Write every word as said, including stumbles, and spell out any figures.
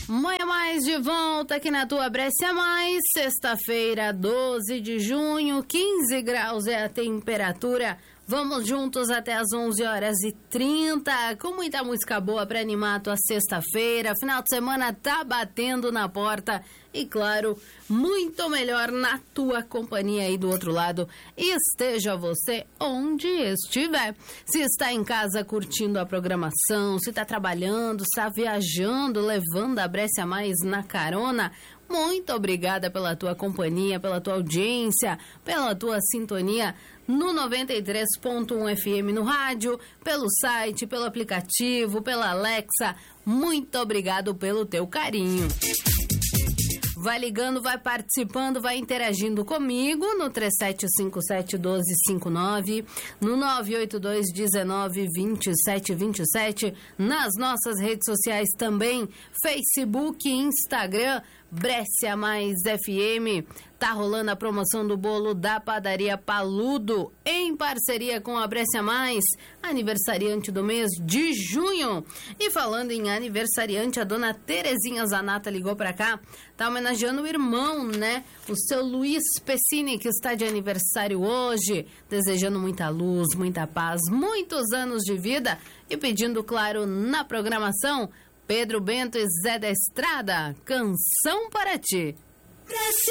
Manhã Mais de volta aqui na tua Brescia Mais, sexta-feira, doze de junho, quinze graus é a temperatura. Vamos juntos até as onze horas e trinta, com muita música boa para animar a tua sexta-feira. Final de semana tá batendo na porta e, claro, muito melhor na tua companhia aí do outro lado. Esteja você onde estiver. Se está em casa curtindo a programação, se está trabalhando, está viajando, levando a Brescia Mais na carona, muito obrigada pela tua companhia, pela tua audiência, pela tua sintonia no noventa e três ponto um F M no rádio, pelo site, pelo aplicativo, pela Alexa. Muito obrigado pelo teu carinho. Vai ligando, vai participando, vai interagindo comigo no três sete cinco sete um dois cinco nove, no nove oito dois um nove dois sete dois sete, nas nossas redes sociais também, Facebook e Instagram, Brescia Mais F M. Tá rolando a promoção do bolo da padaria Paludo, em parceria com a Brescia Mais, aniversariante do mês de junho. E falando em aniversariante, a dona Terezinha Zanata ligou pra cá, tá homenageando o irmão, né? O seu Luiz Pessini, que está de aniversário hoje, desejando muita luz, muita paz, muitos anos de vida e pedindo, claro, na programação, Pedro Bento e Zé da Estrada, Canção para Ti.